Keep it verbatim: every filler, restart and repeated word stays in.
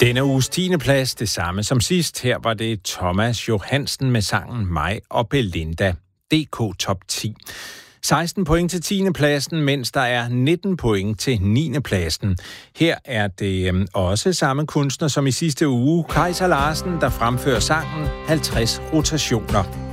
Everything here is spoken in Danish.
Denne uges tiende plads, det samme som sidst. Her var det Thomas Johansen med sangen Mig og Belinda. D K Top ti. seksten point til tiende pladsen, mens der er nitten point til niende pladsen. Her er det øh, også samme kunstner som i sidste uge, Kaiser Larsen, der fremfører sangen halvtreds rotationer.